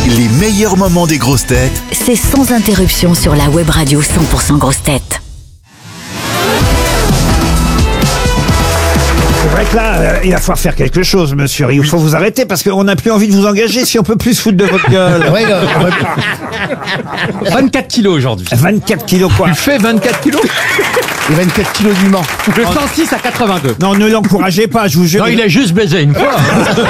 Les meilleurs moments des grosses têtes. C'est sans interruption sur la web radio 100% grosses têtes. C'est vrai que là, il va falloir faire quelque chose, monsieur. Il faut vous arrêter parce qu'on n'a plus envie de vous engager si on peut plus se foutre de votre gueule. 24 kilos aujourd'hui. 24 kilos quoi. Tu fais 24 kilos Et 24 kilos du Mans. De 106 à 82. Non, ne l'encouragez pas, je vous jure. Non, il a juste baisé une fois.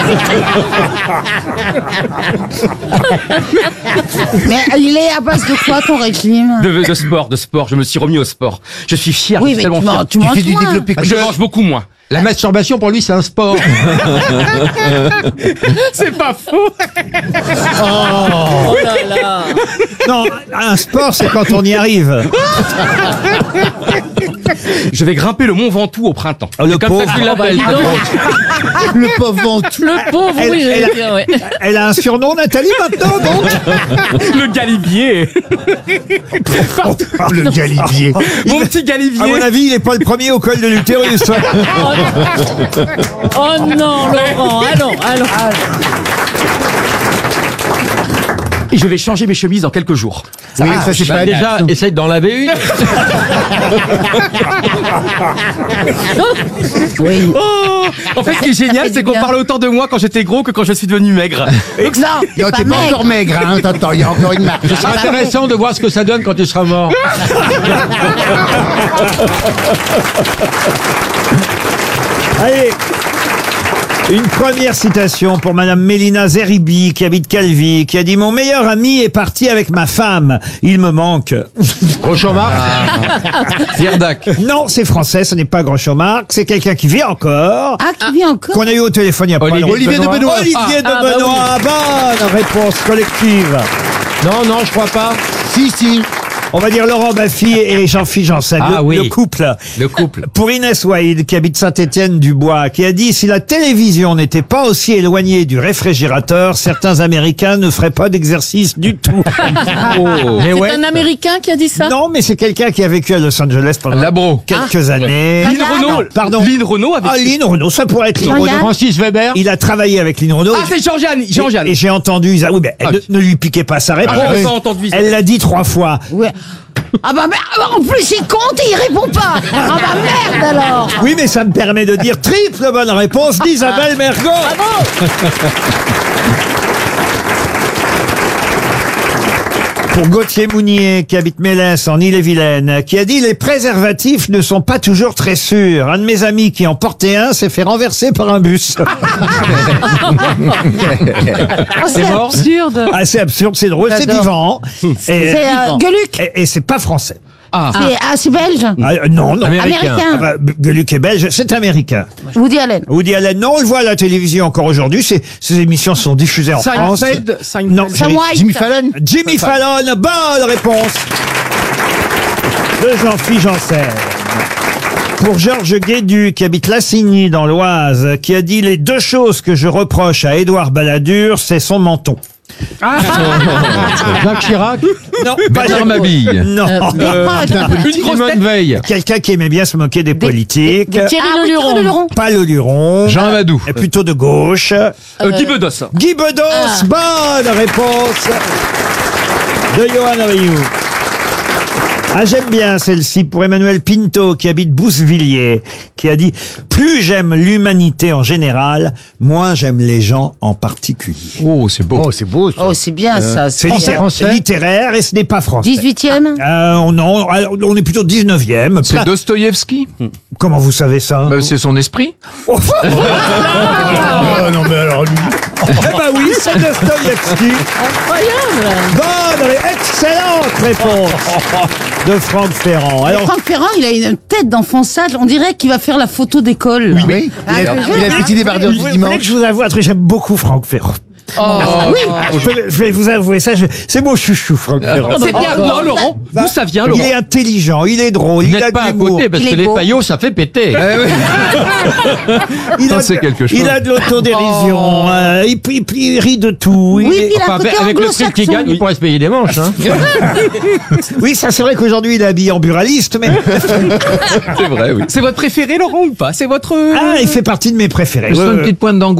Mais il est à base de quoi ton régime? De sport. Je me suis remis au sport. Je suis fier. Oui, je suis mais tellement fier. tu manges fais du moins. développé Je mange beaucoup moins. La masturbation pour lui c'est un sport. C'est pas faux. Non, un sport, c'est quand on y arrive. Je vais grimper le Mont Ventoux au printemps. Oh, le Comme pauvre. ça, tu l'appelles. Le pauvre ventre. Le pauvre, Elle, oui, elle j'allais a- dire, ouais. Elle a un surnom, Nathalie, maintenant, donc. Le galibier. Le galibier. Mon petit galibier. À mon avis, il n'est pas le premier au col de l'utérus. Oh non, Laurent, allons. Et je vais changer mes chemises dans quelques jours. Oui, ça c'est pas Déjà, essaye d'en laver une. Oui. Oh, en fait, ce qui est génial, fait c'est du qu'on bien. parle autant de moi quand j'étais gros que quand je suis devenu maigre. Non, Non, t'es pas encore maigre, hein. Attends, il y a encore une marque. Ce sera intéressant de voir ce que ça donne quand tu seras mort. Allez, une première citation pour Madame Mélina Zeribi, qui habite Calvi, qui a dit « Mon meilleur ami est parti avec ma femme. Il me manque. Groucho-Marx. Pierre Dac. » Non, c'est français, ce n'est pas Groucho-Marx, c'est quelqu'un qui vit encore, Ah, qui vit encore? qu'on a eu au téléphone il y a pas longtemps. Olivier de Benoît. Olivier de Benoît, bonne réponse collective. Non, je crois pas. Si. On va dire Laurent Baffy et Jean-Philippe Janssen, Ah oui. le couple. Le couple. Pour Inès Waïd, qui habite Saint-Étienne-du-Bois, qui a dit « Si la télévision n'était pas aussi éloignée du réfrigérateur, certains Américains ne feraient pas d'exercice du tout. C'est un Américain qui a dit ça? Non, mais c'est quelqu'un qui a vécu à Los Angeles pendant Labro. quelques années. Lynn Renault. Pardon. Lynn Renault avec. Ah, Lynn Renault, ça pourrait être Lynn Jean-Yann. Renault. Francis Weber. Il a travaillé avec Lynn Renault. Ah, c'est Jean-Jeanne. Et j'ai entendu, oui, mais ne lui piquez pas sa réponse. J'avais pas entendu ça. Elle l'a dit 3 fois. Ouais. Ah bah merde, en plus il compte et il répond pas. Ah bah merde alors. Oui, mais ça me permet de dire triple bonne réponse d'Isabelle Mergo. Pour Gauthier Mounier, qui habite Mélès en Ille-et-Vilaine, qui a dit « Les préservatifs ne sont pas toujours très sûrs. Un de mes amis qui en portait un s'est fait renverser par un bus. C'est absurde. » Ah, c'est absurde, c'est drôle, c'est J'adore. vivant. Et, C'est Gueluc. et c'est pas français. C'est belge. Ah, non. Américain. Ah bah, Gueluc est belge, c'est américain. Woody Allen. Woody Allen, non, on le voit à la télévision encore aujourd'hui. Ces émissions sont diffusées en France. Seinfeld. Non, Sam White. Jimmy Fallon. Jimmy Fallon, bonne réponse de Jean-Philippe Janssen. Pour Georges Guédu, qui habite Lassigny dans l'Oise, qui a dit « Les 2 choses que je reproche à Édouard Balladur, c'est son menton. » Jacques Chirac. Non, Bernard Mabille. Non. Simone Veil. Quelqu'un qui aimait bien se moquer des politiques. Thierry Leluron. Pas le Luron. Jean Amadou. Et plutôt de gauche. Guy Bedos. Guy Bedos, bonne réponse de Johan Rioux. Ah, j'aime bien celle-ci pour Emmanuel Pinto, qui habite Boussvilliers, qui a dit « Plus j'aime l'humanité en général, moins j'aime les gens en particulier. Oh, c'est beau. Oh, c'est beau ça. Oh c'est bien ça. » C'est Français. littéraire et ce n'est pas français. 18e. Non, alors, on est plutôt 19e. C'est Dostoïevski. Comment vous savez ça? Bah, c'est son esprit. Oh, Oh non, mais alors lui. bah oui, c'est Dostoïevski. Incroyable. Bonne et excellente réponse de Franck Ferrand. Alors, Franck Ferrand, il a une tête d'enfant sage. On dirait qu'il va faire la photo d'école. Oui. Il a un petit débardeur du vous voulez dimanche. que je vous avoue un truc, j'aime beaucoup Franck Ferrand. Je vais vous avouer ça, c'est mon chouchou, Franck Ferrand. C'est bien. Non, Laurent. D'où ça vient, Il Laurent? est intelligent, il est drôle, Vous il a n'êtes de pas à l'humour. côté parce Il que est les beau. paillots, ça fait péter. Il Ça, a, c'est quelque chose. il a de l'autodérision, il rit de tout. Oui, puis il a un Enfin, côté avec le fric qu'il gagne, anglo-saxon. il pourrait se payer des manches. Hein. Oui, ça c'est vrai qu'aujourd'hui il est habillé en buraliste, mais C'est vrai, oui. C'est votre préféré, Laurent, ou pas? C'est votre... ah, il fait partie de mes préférés. Juste Ouais, une ouais. petite pointe d'angoisse.